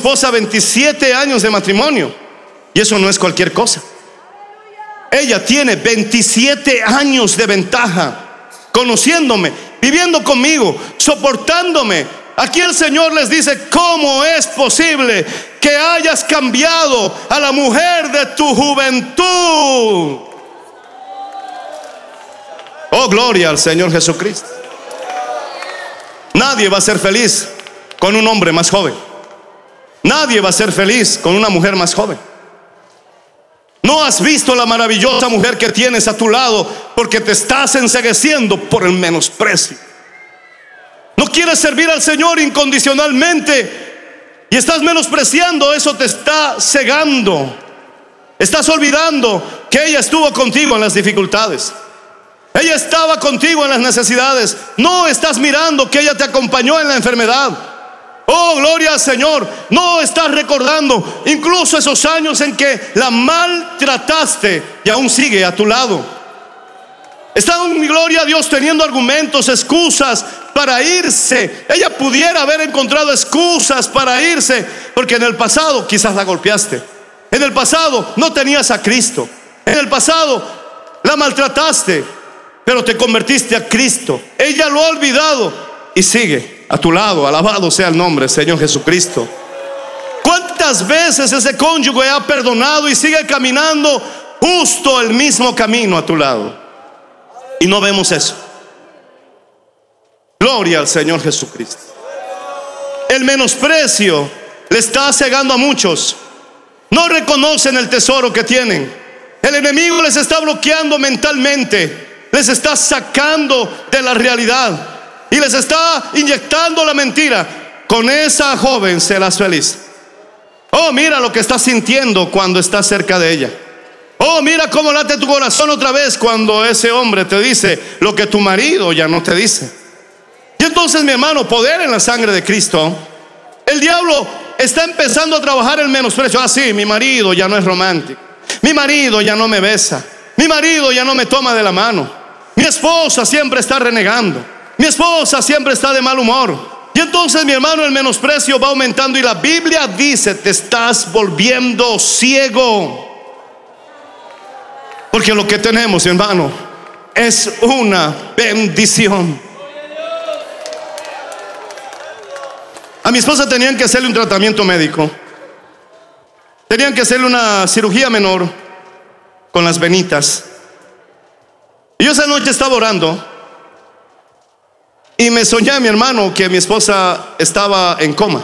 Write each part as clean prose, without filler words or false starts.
esposa 27 años de matrimonio. Y eso no es cualquier cosa. Ella tiene 27 años de ventaja, conociéndome, viviendo conmigo, soportándome. Aquí el Señor les dice: ¿cómo es posible que hayas cambiado a la mujer de tu juventud? Oh, gloria al Señor Jesucristo. Nadie va a ser feliz con un hombre más joven. Nadie va a ser feliz con una mujer más joven. No has visto la maravillosa mujer que tienes a tu lado porque te estás encegueciendo por el menosprecio. No quieres servir al Señor incondicionalmente y estás menospreciando. Eso te está cegando. Estás olvidando que ella estuvo contigo en las dificultades. Ella estaba contigo en las necesidades. No estás mirando que ella te acompañó en la enfermedad. Oh, gloria al Señor. No estás recordando incluso esos años en que la maltrataste y aún sigue a tu lado. Está, gloria a Dios, teniendo argumentos, excusas para irse. Ella pudiera haber encontrado excusas para irse porque en el pasado quizás la golpeaste. En el pasado no tenías a Cristo. En el pasado la maltrataste, pero te convertiste a Cristo. Ella lo ha olvidado y sigue a tu lado. Alabado sea el nombre, Señor Jesucristo. ¿Cuántas veces ese cónyuge ha perdonado y sigue caminando justo el mismo camino a tu lado? Y no vemos eso. Gloria al Señor Jesucristo. El menosprecio le está cegando a muchos. No reconocen el tesoro que tienen. El enemigo les está bloqueando mentalmente, les está sacando de la realidad y les está inyectando la mentira. Con esa joven serás feliz. Oh, mira lo que estás sintiendo cuando estás cerca de ella. Oh, mira cómo late tu corazón otra vez cuando ese hombre te dice lo que tu marido ya no te dice. Y entonces, mi hermano, poder en la sangre de Cristo. El diablo está empezando a trabajar el menosprecio. Ah, sí, mi marido ya no es romántico. Mi marido ya no me besa. Mi marido ya no me toma de la mano. Mi esposa siempre está renegando. Mi esposa siempre está de mal humor. Y entonces, mi hermano, el menosprecio va aumentando. Y la Biblia dice: te estás volviendo ciego. Porque lo que tenemos, mi hermano, es una bendición. A mi esposa tenían que hacerle un tratamiento médico. Tenían que hacerle una cirugía menor con las venitas. Y yo esa noche estaba orando y me soñé, mi hermano, que mi esposa estaba en coma.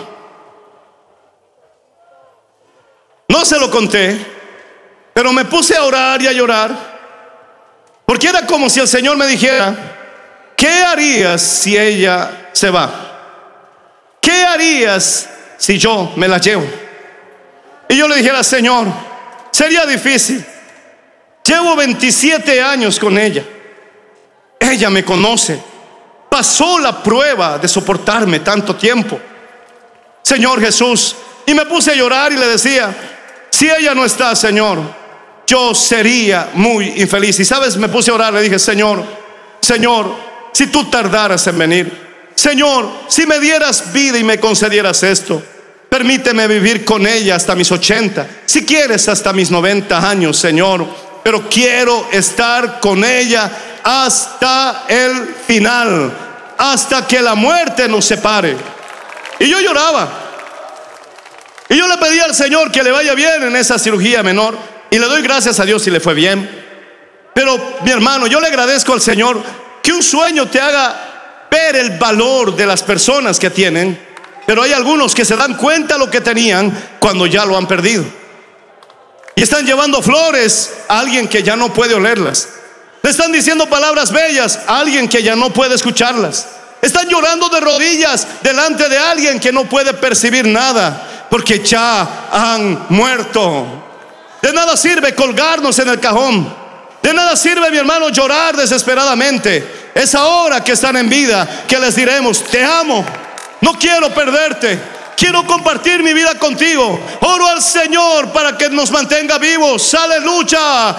No se lo conté, pero me puse a orar y a llorar, porque era como si el Señor me dijera: ¿qué harías si ella se va? ¿Qué harías si yo me la llevo? Y yo le dijera: Señor, sería difícil. Llevo 27 años con ella. Ella me conoce. Pasó la prueba de soportarme tanto tiempo. Señor Jesús. Y me puse a llorar y le decía: si ella no está, Señor, yo sería muy infeliz. Y sabes, me puse a orar, le dije: Señor, si tú tardaras en venir, Señor, si me dieras vida y me concedieras esto, permíteme vivir con ella hasta mis 80, si quieres hasta mis 90 años, Señor, pero quiero estar con ella hasta el final, hasta que la muerte nos separe. Y yo lloraba, y yo le pedí al Señor que le vaya bien en esa cirugía menor, y le doy gracias a Dios si le fue bien. Pero, mi hermano, yo le agradezco al Señor que un sueño te haga ver el valor de las personas que tienen. Pero hay algunos que se dan cuenta lo que tenían cuando ya lo han perdido, y están llevando flores a alguien que ya no puede olerlas. Le están diciendo palabras bellas a alguien que ya no puede escucharlas. Están llorando de rodillas delante de alguien que no puede percibir nada, porque ya han muerto. De nada sirve colgarnos en el cajón. De nada sirve, mi hermano, llorar desesperadamente. Es ahora que están en vida que les diremos: te amo, no quiero perderte, quiero compartir mi vida contigo. Oro al Señor para que nos mantenga vivos. Aleluya.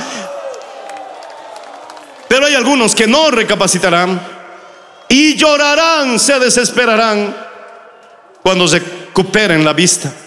Pero hay algunos que no recapacitarán y llorarán, se desesperarán cuando recuperen la vista.